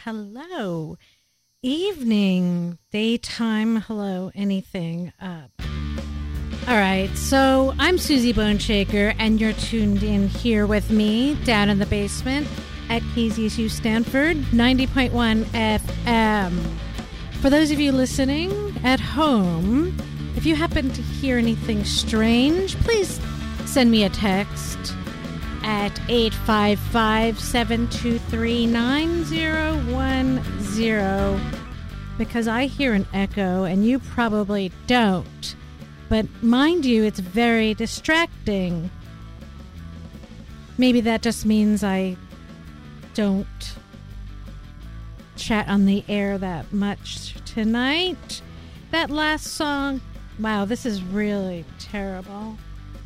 hello. Evening, daytime, hello, anything up. All right, so I'm Susie Boneshaker, and you're tuned in here with me down in the basement at KZSU Stanford, 90.1 FM. For those of you listening at home, if you happen to hear anything strange, please send me a text at 855-723-9010 because I hear an echo and you probably don't. But mind you, it's very distracting. Maybe that just means I don't chat on the air that much tonight. That last song, wow, this is really terrible.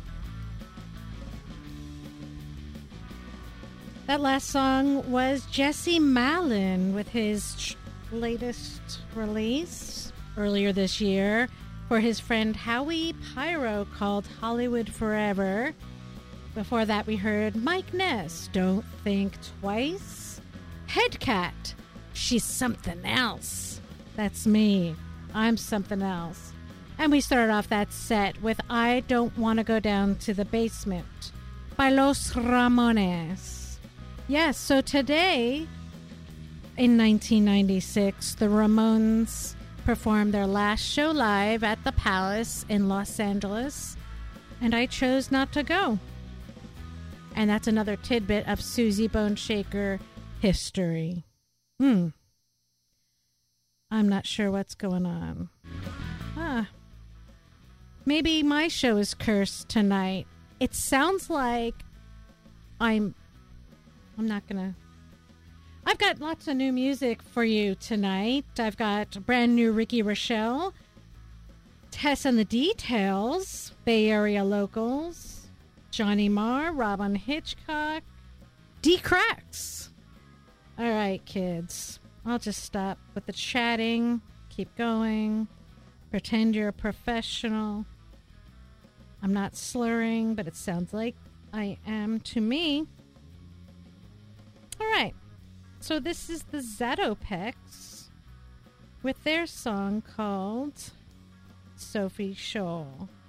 That last song was Jesse Malin with his latest release earlier this year for his friend Howie Pyro called Hollywood Forever. Before that, we heard Mike Ness, Don't Think Twice. Headcat, She's Something Else. That's me. I'm something else. And we started off that set with I Don't Want to Go Down to the Basement by Los Ramones. Yes, so today, in 1996, the Ramones performed their last show live at the Palace in Los Angeles, and I chose not to go. And that's another tidbit of Susie Boneshaker history. I'm not sure what's going on. Maybe my show is cursed tonight. It sounds like I'm not gonna... I've got lots of new music for you tonight. I've got brand new Ricky Rochelle, Tess and the Details, Bay Area locals, Johnny Marr, Robin Hitchcock, D. Cracks. All right, kids. I'll just stop with the chatting. Keep going. Pretend you're a professional. I'm not slurring, but it sounds like I am to me. All right. So this is the Zatopex with their song called Sophie Scholl.